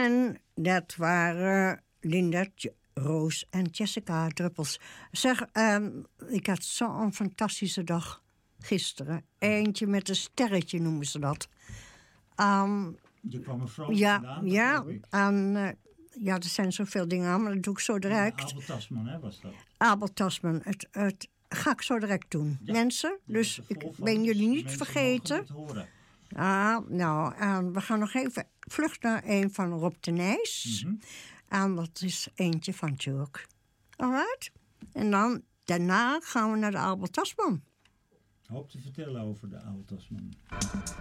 En dat waren Linda, Roos en Jessica Druppels. Zeg, ik had zo'n fantastische dag gisteren. Eentje met een sterretje noemen ze dat. Je kwam er vrolijk vandaan. Ja, er zijn zoveel dingen aan, maar dat doe ik zo direct. Abel Tasman, hè, was dat? Abel Tasman, het ga ik zo direct doen. Ja, mensen, dus ik ben jullie niet vergeten. We gaan nog even vlug naar een van Rob de Nijs. Mm-hmm. En dat is eentje van Turk. Alright? En dan daarna gaan we naar de Abel Tasman. Hoop te vertellen over de Abel Tasman.